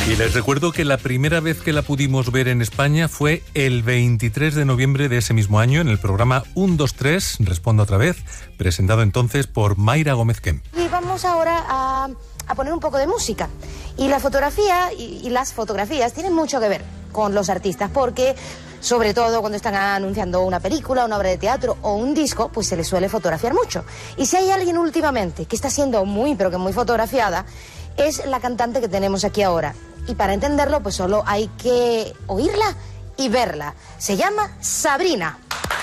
Y les recuerdo que la primera vez que la pudimos ver en España fue el 23 de noviembre de ese mismo año en el programa 1, 2, 3, Respondo otra vez, presentado entonces por Mayra Gómez Kemp. Y vamos ahora a poner un poco de música. Y la fotografía y las fotografías tienen mucho que ver con los artistas, porque sobre todo cuando están anunciando una película, una obra de teatro o un disco, pues se les suele fotografiar mucho. Y si hay alguien últimamente que está siendo muy, pero que muy fotografiada, es la cantante que tenemos aquí ahora. Y para entenderlo, pues solo hay que oírla y verla. Se llama Sabrina.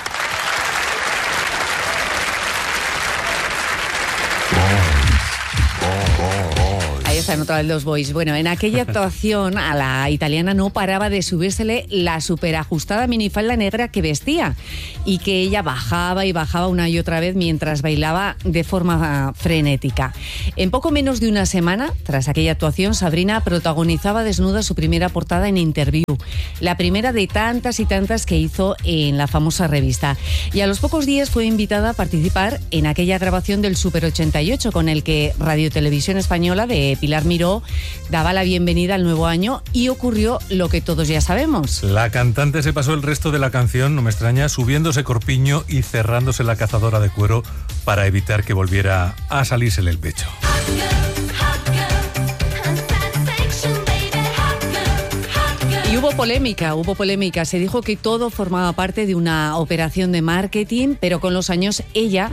Ahí están otra vez los boys. Bueno, en aquella actuación a la italiana no paraba de subírsele la superajustada minifalda negra que vestía y que ella bajaba y bajaba una y otra vez mientras bailaba de forma frenética. En poco menos de una semana, tras aquella actuación, Sabrina protagonizaba desnuda su primera portada en Interview, la primera de tantas y tantas que hizo en la famosa revista. Y a los pocos días fue invitada a participar en aquella grabación del Super 88 con el que Radio Televisión Española de Pilar Miró daba la bienvenida al nuevo año y ocurrió lo que todos ya sabemos. La cantante se pasó el resto de la canción, no me extraña, subiéndose corpiño y cerrándose la cazadora de cuero para evitar que volviera a salírsele el pecho. Y hubo polémica. Se dijo que todo formaba parte de una operación de marketing, pero con los años ella,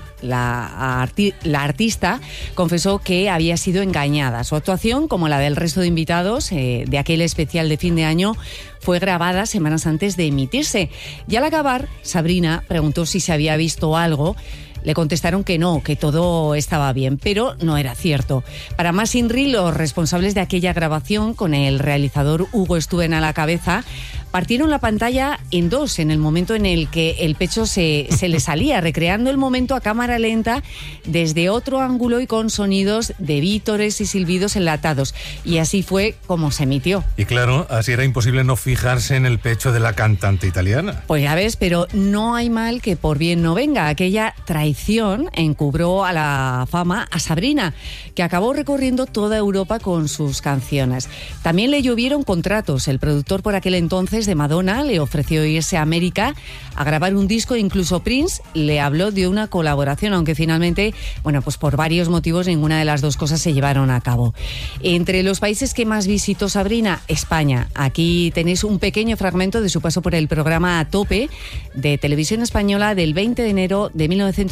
la artista, confesó que había sido engañada. Su actuación, como la del resto de invitados de aquel especial de fin de año, fue grabada semanas antes de emitirse. Y al acabar, Sabrina preguntó si se había visto algo. Le contestaron que no, que todo estaba bien, pero no era cierto. Para más INRI, los responsables de aquella grabación, con el realizador Hugo Stuben a la cabeza, partieron la pantalla en dos en el momento en el que el pecho se le salía, recreando el momento a cámara lenta desde otro ángulo y con sonidos de vítores y silbidos enlatados. Y así fue como se emitió. Y claro, así era imposible no fijarse en el pecho de la cantante italiana. Pues ya ves, pero no hay mal que por bien no venga. Aquella traición encubrió a la fama a Sabrina, que acabó recorriendo toda Europa con sus canciones. También le llovieron contratos. El productor por aquel entonces de Madonna le ofreció irse a América a grabar un disco, incluso Prince le habló de una colaboración, aunque finalmente, bueno, pues por varios motivos ninguna de las dos cosas se llevaron a cabo. Entre los países que más visitó Sabrina, España. Aquí tenéis un pequeño fragmento de su paso por el programa A Tope de Televisión Española del 20 de enero de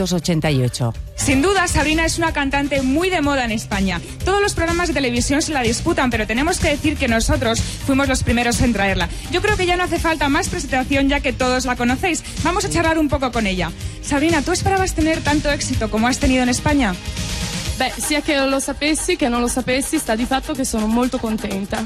1988. Sin duda, Sabrina es una cantante muy de moda en España. Todos los programas de televisión se la disputan, pero tenemos que decir que nosotros fuimos los primeros en traerla. Yo creo que ya no hace falta más presentación, ya que todos la conocéis. Vamos a charlar un poco con ella. Sabrina, ¿tú esperabas tener tanto éxito como has tenido en España? Beh, sia che lo sapessi che non lo sapessi, sta di fatto che sono molto contenta.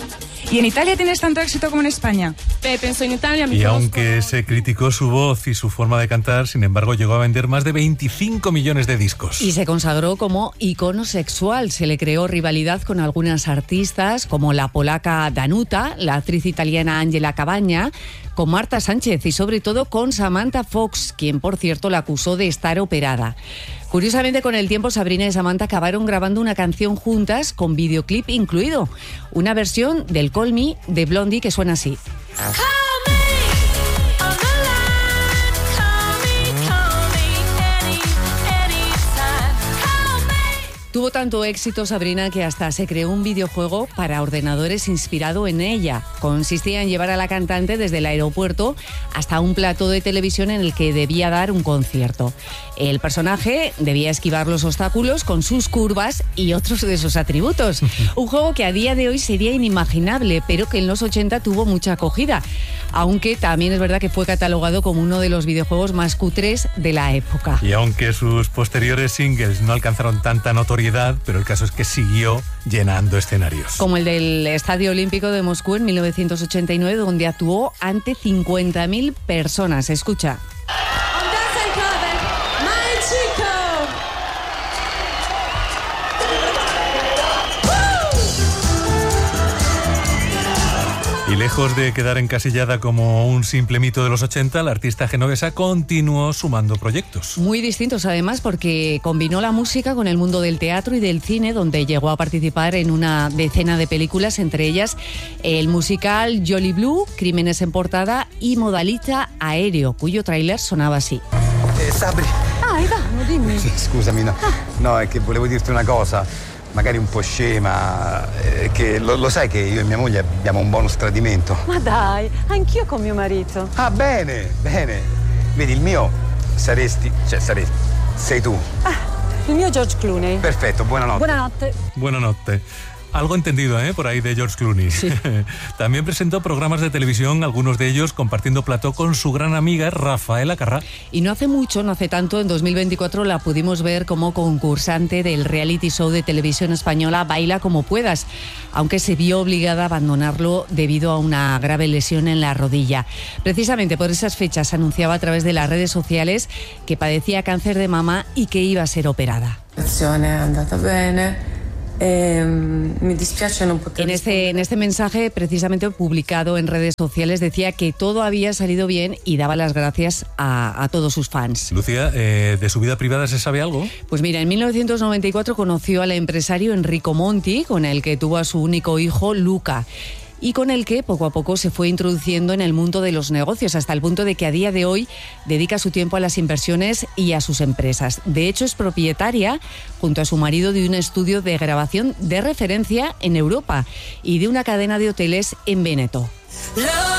¿Y en Italia tienes tanto éxito como en España? Penso en Italia. Y aunque se criticó su voz y su forma de cantar, sin embargo llegó a vender más de 25 millones de discos. Y se consagró como icono sexual. Se le creó rivalidad con algunas artistas, como la polaca Danuta, la actriz italiana Angela Cabagna, con Marta Sánchez y sobre todo con Samantha Fox, quien por cierto la acusó de estar operada. Curiosamente, con el tiempo, Sabrina y Samantha acabaron grabando una canción juntas con videoclip incluido. Una versión del Call Me de Blondie que suena así. Tuvo tanto éxito Sabrina que hasta se creó un videojuego para ordenadores inspirado en ella. Consistía en llevar a la cantante desde el aeropuerto hasta un plató de televisión en el que debía dar un concierto. El personaje debía esquivar los obstáculos con sus curvas y otros de sus atributos. Un juego que a día de hoy sería inimaginable, pero que en los 80 tuvo mucha acogida. Aunque también es verdad que fue catalogado como uno de los videojuegos más cutres de la época. Y aunque sus posteriores singles no alcanzaron tanta notoriedad, pero el caso es que siguió llenando escenarios. Como el del Estadio Olímpico de Moscú en 1989, donde actuó ante 50.000 personas. Escucha. Y lejos de quedar encasillada como un simple mito de los 80, la artista genovesa continuó sumando proyectos. Muy distintos además, porque combinó la música con el mundo del teatro y del cine, donde llegó a participar en una decena de películas, entre ellas el musical Jolly Blue, Crímenes en portada y Modalità Aereo, cuyo tráiler sonaba así. Sabri. Ivano, dimmi. Scusami, no, è che volevo dirti una cosa, magari un po' scema, che lo sai che io e mia moglie abbiamo un bonus tradimento. Ma dai, anch'io con mio marito. Ah, bene. Vedi, il mio sei tu. Il mio George Clooney. Perfetto, buonanotte. Buonanotte. Algo entendido, por ahí de George Clooney. Sí. También presentó programas de televisión, algunos de ellos compartiendo plató con su gran amiga Rafaela Carrà. Y no hace tanto, en 2024 la pudimos ver como concursante del reality show de televisión española Baila como puedas, aunque se vio obligada a abandonarlo debido a una grave lesión en la rodilla. Precisamente por esas fechas anunciaba a través de las redes sociales que padecía cáncer de mama y que iba a ser operada. Andata bene. Me dispiace no poter... En este mensaje, precisamente publicado en redes sociales, decía que todo había salido bien y daba las gracias a todos sus fans. Lucía, ¿de su vida privada se sabe algo? Pues mira, en 1994 conoció al empresario Enrico Monti, con el que tuvo a su único hijo, Luca, y con el que poco a poco se fue introduciendo en el mundo de los negocios, hasta el punto de que a día de hoy dedica su tiempo a las inversiones y a sus empresas. De hecho, es propietaria, junto a su marido, de un estudio de grabación de referencia en Europa y de una cadena de hoteles en Véneto.